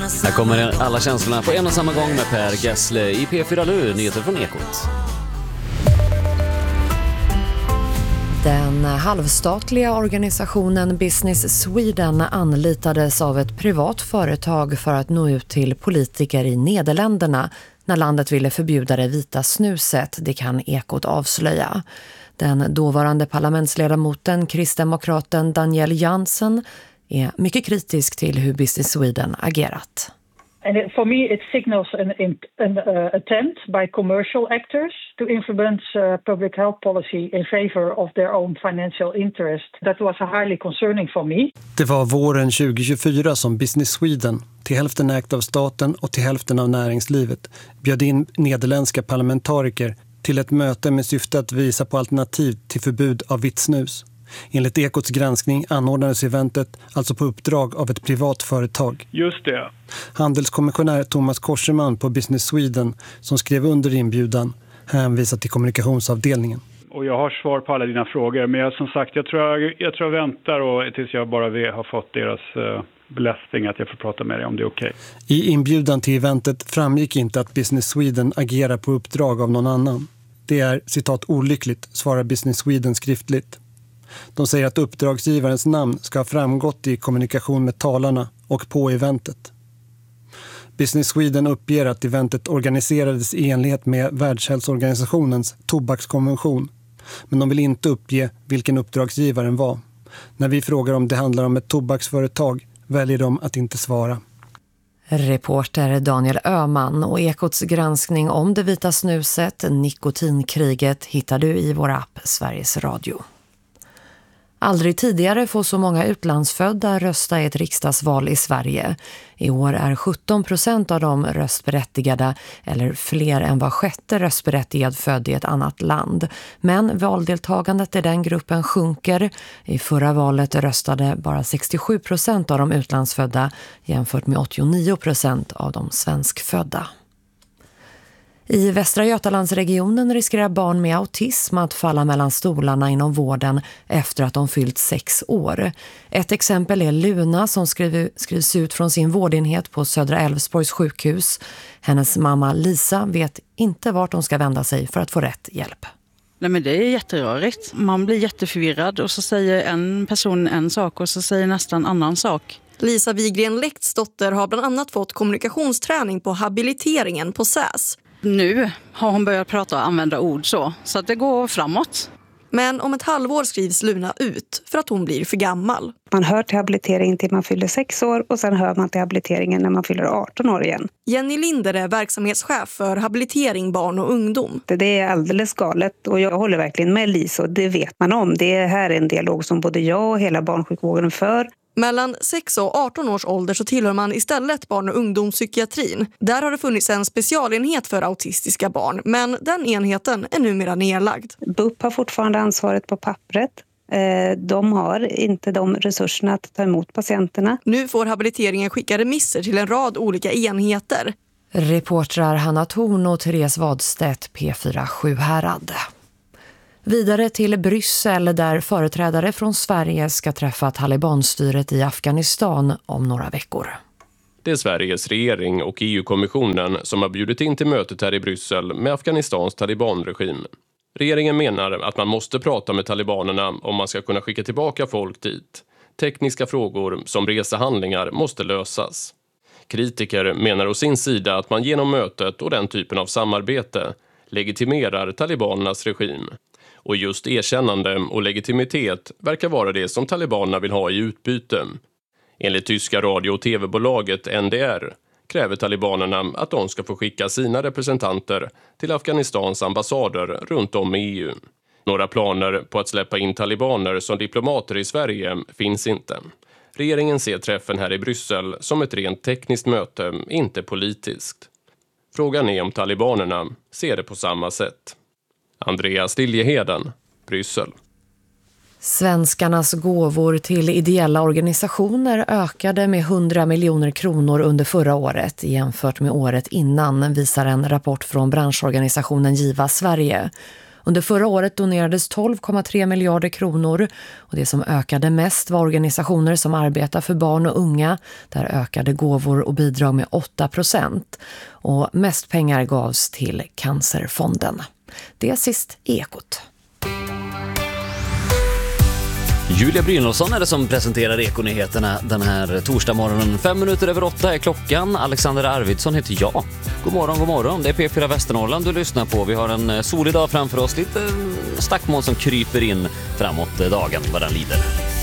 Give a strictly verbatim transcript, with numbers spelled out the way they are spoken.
Här kommer alla känslorna på en och samma gång med Per Gessle i P fyra Lu, nyheter från Ekot. Den halvstatliga organisationen Business Sweden anlitades av ett privat företag för att nå ut till politiker i Nederländerna när landet ville förbjuda det vita snuset, det kan Ekot avslöja. Den dåvarande parlamentsledamoten, kristdemokraten Daniel Jansen, är mycket kritisk till hur Business Sweden agerat. And it, for me, it signals an, an uh, attempt by commercial actors to influence uh, public health policy in favor of their own financial interest. That was highly concerning for me. Det var våren tjugo tjugofyra som Business Sweden, till hälften ägt av staten och till hälften av näringslivet, bjöd in nederländska parlamentariker till ett möte med syfte att visa på alternativ till förbud av vitt snus. Enligt Ekots granskning anordnades eventet alltså på uppdrag av ett privat företag. Just det. Handelskommissionär Thomas Korseman på Business Sweden, som skrev under inbjudan, hänvisar till kommunikationsavdelningen. Och jag har svar på alla dina frågor, men jag, som sagt, jag tror jag, jag, tror jag väntar och, tills jag bara har fått deras uh, belästning att jag får prata med dig om det är okej. Okay. I inbjudan till eventet framgick inte att Business Sweden agerar på uppdrag av någon annan. Det är, citat, olyckligt, svarar Business Sweden skriftligt. De säger att uppdragsgivarens namn ska ha framgått i kommunikation med talarna och på eventet. Business Sweden uppger att eventet organiserades i enlighet med Världshälsoorganisationens tobakskonvention. Men de vill inte uppge vilken uppdragsgivaren var. När vi frågar om det handlar om ett tobaksföretag väljer de att inte svara. Reporter Daniel Öhman, och Ekots granskning om det vita snuset, nikotinkriget, hittar du i vår app Sveriges Radio. Aldrig tidigare får så många utlandsfödda rösta i ett riksdagsval i Sverige. I år är sjutton procent av dem röstberättigade, eller fler än var sjätte röstberättigad född i ett annat land. Men valdeltagandet i den gruppen sjunker. I förra valet röstade bara sextiosju procent av de utlandsfödda jämfört med åttionio procent av de svenskfödda. I Västra Götalandsregionen riskerar barn med autism att falla mellan stolarna inom vården efter att de fyllt sex år. Ett exempel är Luna som skriv, skrivs ut från sin vårdenhet på Södra Älvsborgs sjukhus. Hennes mamma Lisa vet inte vart de ska vända sig för att få rätt hjälp. Nej, men det är jätterörigt. Man blir jätteförvirrad och så säger en person en sak och så säger nästan en annan sak. Lisa Wigren Läktsdotter har bland annat fått kommunikationsträning på habiliteringen på S Ä S. Nu har hon börjat prata och använda ord så, så att det går framåt. Men om ett halvår skrivs Luna ut för att hon blir för gammal. Man hör till habilitering till man fyller sex år och sen hör man till habiliteringen när man fyller arton år igen. Jenny Linder är verksamhetschef för habilitering barn och ungdom. Det är alldeles galet och jag håller verkligen med Lisa och det vet man om. Det här är en dialog som både jag och hela barnsjukvården för. Mellan sex och arton års ålder så tillhör man istället barn- och ungdomspsykiatrin. Där har det funnits en specialenhet för autistiska barn, men den enheten är numera nedlagd. B U P har fortfarande ansvaret på pappret. De har inte de resurserna att ta emot patienterna. Nu får habiliteringen skicka remisser till en rad olika enheter. Reportrar Hanna Thorn och Therese Wadstedt, P fyra Sjuhärad. Vidare till Bryssel där företrädare från Sverige ska träffa talibanstyret i Afghanistan om några veckor. Det är Sveriges regering och E U-kommissionen som har bjudit in till mötet här i Bryssel med Afghanistans talibanregim. Regeringen menar att man måste prata med talibanerna om man ska kunna skicka tillbaka folk dit. Tekniska frågor som resehandlingar måste lösas. Kritiker menar å sin sida att man genom mötet och den typen av samarbete legitimerar talibanernas regim. Och just erkännande och legitimitet verkar vara det som talibanerna vill ha i utbyte. Enligt tyska radio- och tv-bolaget N D R kräver talibanerna att de ska få skicka sina representanter till Afghanistans ambassader runt om i E U. Några planer på att släppa in talibaner som diplomater i Sverige finns inte. Regeringen ser träffen här i Bryssel som ett rent tekniskt möte, inte politiskt. Frågan är om talibanerna ser det på samma sätt. Andreas Liljeheden, Bryssel. Svenskarnas gåvor till ideella organisationer ökade med hundra miljoner kronor under förra året jämfört med året innan, visar en rapport från branschorganisationen Giva Sverige. Under förra året donerades tolv komma tre miljarder kronor och det som ökade mest var organisationer som arbetar för barn och unga. Där ökade gåvor och bidrag med åtta procent och mest pengar gavs till Cancerfonden. Det är sist i Ekot. Julia Brynolfsson är det som presenterar Ekonyheterna den här torsdag morgonen. Fem minuter över åtta är klockan. Alexander Arvidsson heter jag. God morgon, god morgon. Det är P fyra Västernorrland du lyssnar på. Vi har en solig dag framför oss. Lite stackmål som kryper in framåt dagen vad den lider.